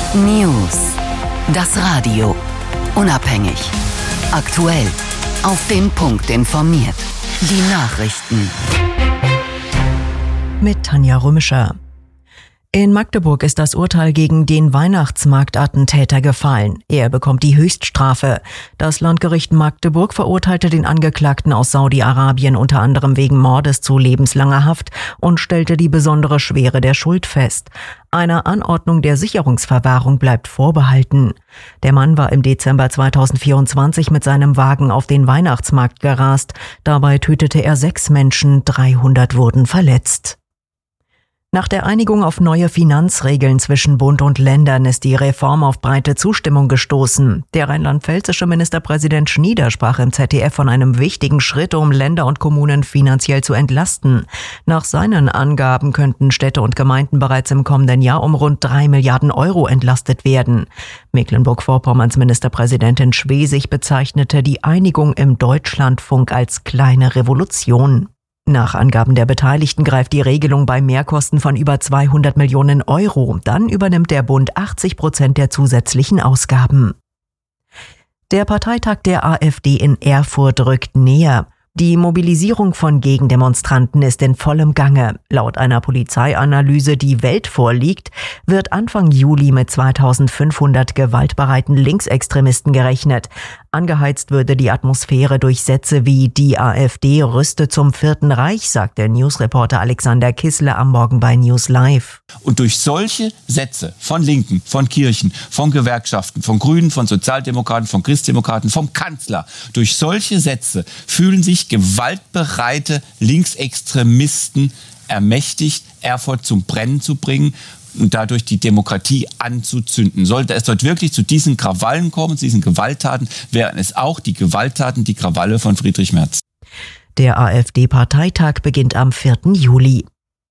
News. Das Radio. Unabhängig. Aktuell. Auf den Punkt informiert. Die Nachrichten. Mit Tanja Römischer. In Magdeburg ist das Urteil gegen den Weihnachtsmarktattentäter gefallen. Er bekommt die Höchststrafe. Das Landgericht Magdeburg verurteilte den Angeklagten aus Saudi-Arabien unter anderem wegen Mordes zu lebenslanger Haft und stellte die besondere Schwere der Schuld fest. Einer Anordnung der Sicherungsverwahrung bleibt vorbehalten. Der Mann war im Dezember 2024 mit seinem Wagen auf den Weihnachtsmarkt gerast. Dabei tötete er 6 Menschen, 300 wurden verletzt. Nach der Einigung auf neue Finanzregeln zwischen Bund und Ländern ist die Reform auf breite Zustimmung gestoßen. Der rheinland-pfälzische Ministerpräsident Schnieder sprach im ZDF von einem wichtigen Schritt, um Länder und Kommunen finanziell zu entlasten. Nach seinen Angaben könnten Städte und Gemeinden bereits im kommenden Jahr um rund 3 Milliarden Euro entlastet werden. Mecklenburg-Vorpommerns Ministerpräsidentin Schwesig bezeichnete die Einigung im Deutschlandfunk als kleine Revolution. Nach Angaben der Beteiligten greift die Regelung bei Mehrkosten von über 200 Millionen Euro. Dann übernimmt der Bund 80% der zusätzlichen Ausgaben. Der Parteitag der AfD in Erfurt rückt näher. Die Mobilisierung von Gegendemonstranten ist in vollem Gange. Laut einer Polizeianalyse, die Welt vorliegt, wird Anfang Juli mit 2500 gewaltbereiten Linksextremisten gerechnet. Angeheizt würde die Atmosphäre durch Sätze wie „Die AfD rüstet zum Vierten Reich", sagt der Newsreporter Alexander Kissler am Morgen bei News Live. Und durch solche Sätze von Linken, von Kirchen, von Gewerkschaften, von Grünen, von Sozialdemokraten, von Christdemokraten, vom Kanzler, durch solche Sätze fühlen sich gewaltbereite Linksextremisten ermächtigt, Erfurt zum Brennen zu bringen und dadurch die Demokratie anzuzünden. Sollte es dort wirklich zu diesen Krawallen kommen, zu diesen Gewalttaten, wären es auch die Gewalttaten, die Krawalle von Friedrich Merz. Der AfD-Parteitag beginnt am 4. Juli.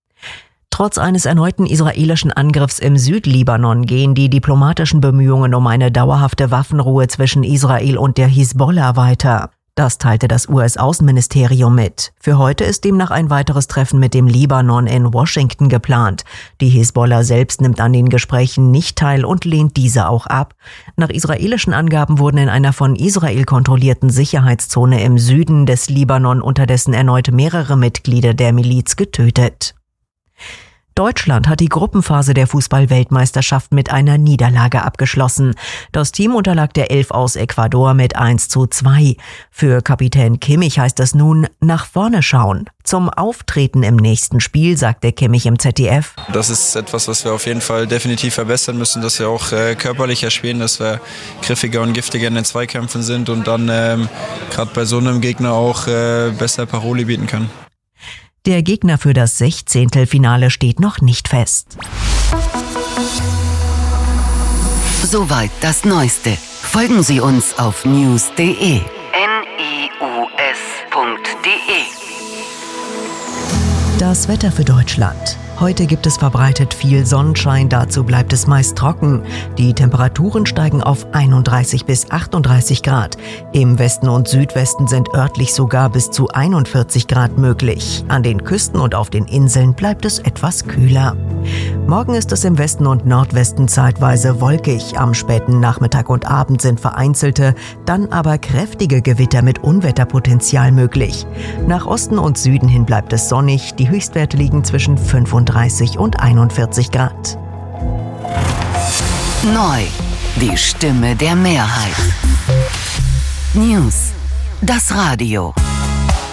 Trotz eines erneuten israelischen Angriffs im Südlibanon gehen die diplomatischen Bemühungen um eine dauerhafte Waffenruhe zwischen Israel und der Hisbollah weiter. Das teilte das US-Außenministerium mit. Für heute ist demnach ein weiteres Treffen mit dem Libanon in Washington geplant. Die Hisbollah selbst nimmt an den Gesprächen nicht teil und lehnt diese auch ab. Nach israelischen Angaben wurden in einer von Israel kontrollierten Sicherheitszone im Süden des Libanon unterdessen erneut mehrere Mitglieder der Miliz getötet. Deutschland hat die Gruppenphase der Fußball-Weltmeisterschaft mit einer Niederlage abgeschlossen. Das Team unterlag der 11 aus Ecuador mit 1:2. Für Kapitän Kimmich heißt es nun, nach vorne schauen. Zum Auftreten im nächsten Spiel sagte Kimmich im ZDF: Das ist etwas, was wir auf jeden Fall definitiv verbessern müssen, dass wir auch körperlicher spielen, dass wir griffiger und giftiger in den Zweikämpfen sind und dann gerade bei so einem Gegner auch besser Paroli bieten können. Der Gegner für das 16. Finale steht noch nicht fest. Soweit das Neueste. Folgen Sie uns auf news.de. news.de. Das Wetter für Deutschland. Heute gibt es verbreitet viel Sonnenschein, dazu bleibt es meist trocken. Die Temperaturen steigen auf 31 bis 38 Grad. Im Westen und Südwesten sind örtlich sogar bis zu 41 Grad möglich. An den Küsten und auf den Inseln bleibt es etwas kühler. Morgen ist es im Westen und Nordwesten zeitweise wolkig. Am späten Nachmittag und Abend sind vereinzelte, dann aber kräftige Gewitter mit Unwetterpotenzial möglich. Nach Osten und Süden hin bleibt es sonnig. Die Höchstwerte liegen zwischen 35 und 41 Grad. Neu. Die Stimme der Mehrheit. News. Das Radio.